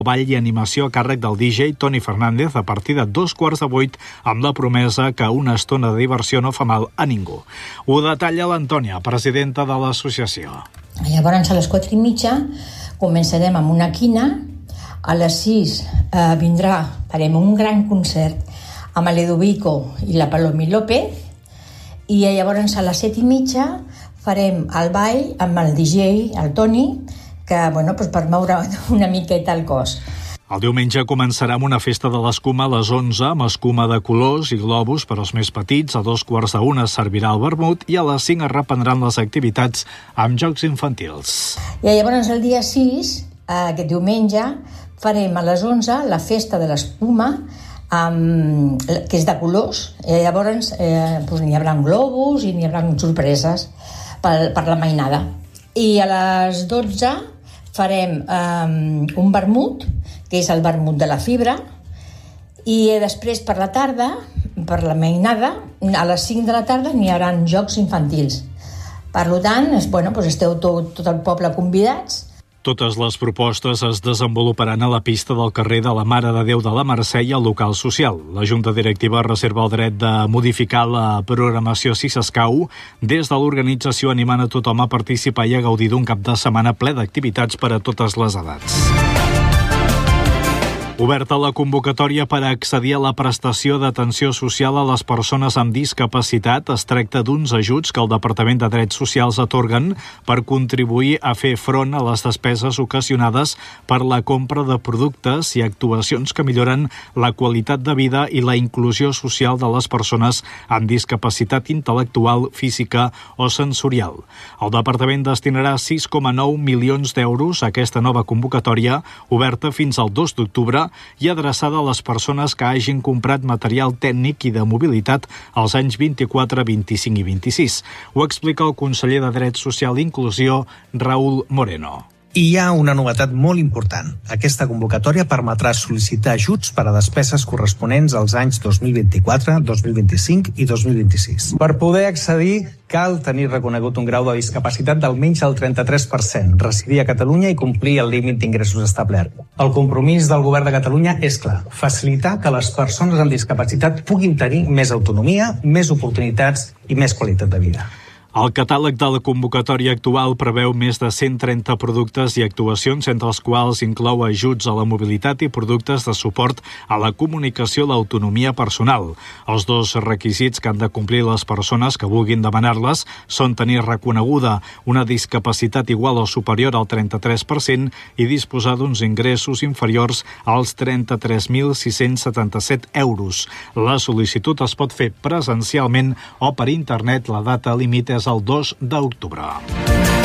ball i animació a càrrec del DJ Toni Fernández a partir de 7:15 amb la promesa que una estona de diversió no fa mal a ningú. Ho detalla l'Antònia, presidenta de l'associació. Llavors a les 4:30 començarem amb una quina, a les 6 farem un gran concert amb l'Edubico i la Palomi López i llavors a les 7:30 farem el ball amb el DJ, el Toni, que, per moure una miqueta el cos. El diumenge començarà amb una festa de l'escuma a les 11, amb escuma de colors i globus per als més petits. A 2:15 es servirà el vermut i a les 5 es reprendran les activitats amb jocs infantils. I llavors el dia 6, aquest diumenge, farem a les 11 la festa de l'escuma, que és de colors. I llavors n'hi haurà globus i n'hi haurà sorpreses per la mainada. I a les 12 farem un vermut, que és el vermut de la fibra, i després per la tarda, per la mainada, a les 5 de la tarda n'hi haurà jocs infantils. Per tant, esteu tot el poble convidats. Totes les propostes es desenvoluparan a la pista del carrer de la Mare de Déu de la Mercè i al local social. La Junta Directiva reserva el dret de modificar la programació si s'escau. Des de l'organització animant a tothom a participar i a gaudir d'un cap de setmana ple d'activitats per a totes les edats. Oberta la convocatòria per a accedir a la prestació d'atenció social a les persones amb discapacitat. Es tracta d'uns ajuts que el Departament de Drets Socials atorguen per contribuir a fer front a les despeses ocasionades per la compra de productes i actuacions que milloren la qualitat de vida i la inclusió social de les persones amb discapacitat intel·lectual, física o sensorial. El Departament destinarà 6,9 milions d'euros a aquesta nova convocatòria, oberta fins al 2 d'octubre, i adreçada a les persones que hagin comprat material tècnic i de mobilitat als anys 24, 25 i 26. Ho explica el conseller de Drets Social i Inclusió, Raúl Moreno. I hi ha una novetat molt important. Aquesta convocatòria permetrà sol·licitar ajuts per a despeses corresponents als anys 2024, 2025 i 2026. Per poder accedir, cal tenir reconegut un grau de discapacitat d'almenys el 33%, residir a Catalunya i complir el límit d'ingressos establert. El compromís del Govern de Catalunya és clar: facilitar que les persones amb discapacitat puguin tenir més autonomia, més oportunitats i més qualitat de vida. El catàleg de la convocatòria actual preveu més de 130 productes i actuacions, entre els quals inclou ajuts a la mobilitat i productes de suport a la comunicació i l'autonomia personal. Els dos requisits que han de complir les persones que vulguin demanar-les són tenir reconeguda una discapacitat igual o superior al 33% i disposar d'uns ingressos inferiors als 33.677 euros. La sol·licitud es pot fer presencialment o per internet. La data límit és el 2 d'octubre.